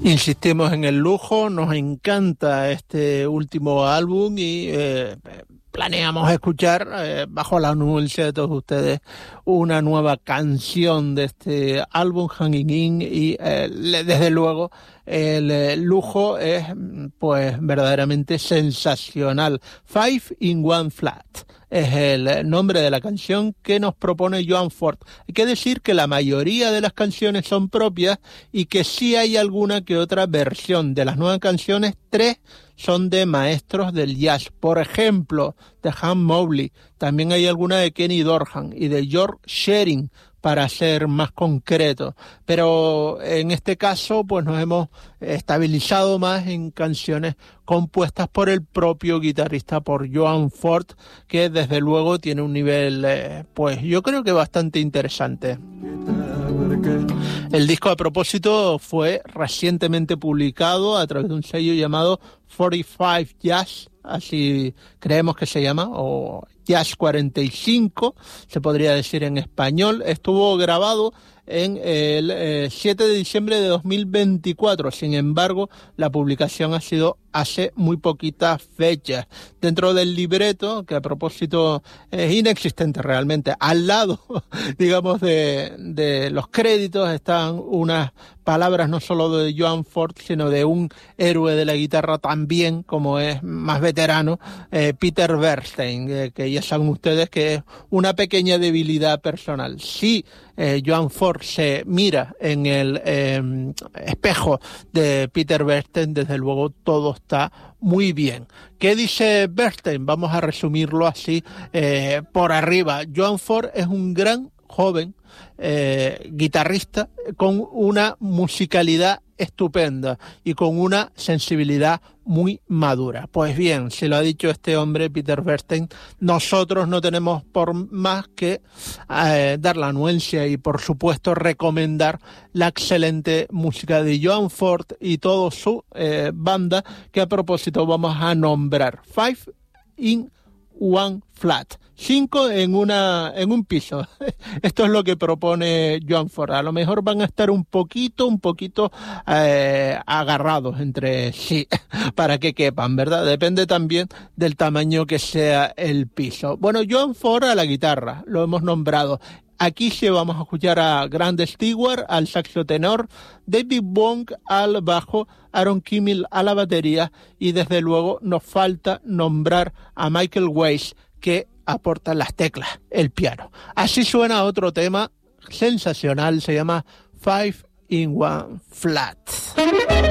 Insistimos en el lujo, nos encanta este último álbum y planeamos escuchar, bajo la anuencia de todos ustedes, una nueva canción de este álbum, Hanging In, y desde luego el lujo es pues verdaderamente sensacional. 5 in 1 Flat es el nombre de la canción que nos propone Joan Ford. Hay que decir que la mayoría de las canciones son propias y que sí hay alguna que otra versión. De las 9 canciones, 3 son de maestros del jazz. Por ejemplo, de Han Mobley. También hay alguna de Kenny Dorham y de George Shearing, para ser más concreto. Pero en este caso, pues nos hemos estabilizado más en canciones compuestas por el propio guitarrista, por Joan Ford, que desde luego tiene un nivel, pues yo creo que bastante interesante. El disco, a propósito, fue recientemente publicado a través de un sello llamado 45 Jazz, así creemos que se llama, o Jazz 45, se podría decir en español. Estuvo grabado en el 7 de diciembre de 2024. Sin embargo, la publicación ha sido hace muy poquitas fechas. Dentro del libreto, que a propósito es inexistente realmente, al lado, digamos, de los créditos están unas palabras no solo de Joan Ford, sino de un héroe de la guitarra también, como es más veterano, Peter Bernstein, que ya saben ustedes que es una pequeña debilidad personal. Sí, Joan Ford se mira en el espejo de Peter Bernstein, desde luego todo está muy bien. ¿Qué dice Bernstein? Vamos a resumirlo así por arriba. Joan Ford es un gran joven guitarrista con una musicalidad estupenda y con una sensibilidad muy madura. Pues bien, si lo ha dicho este hombre, Peter Bernstein, nosotros no tenemos por más que dar la anuencia y por supuesto recomendar la excelente música de Joan Ford y toda su banda, que a propósito vamos a nombrar. 5 in 1 Flat. 5 en un piso. Esto es lo que propone Joan Ford. A lo mejor van a estar un poquito agarrados entre sí para que quepan, ¿verdad? Depende también del tamaño que sea el piso. Bueno, Joan Ford a la guitarra, lo hemos nombrado. Aquí sí vamos a escuchar a Grant Stewart al saxo tenor, David Wong al bajo, Aaron Kimmel a la batería y desde luego nos falta nombrar a Michael Weiss, que aporta las teclas, el piano. Así suena otro tema sensacional, se llama 5 in 1 Flat.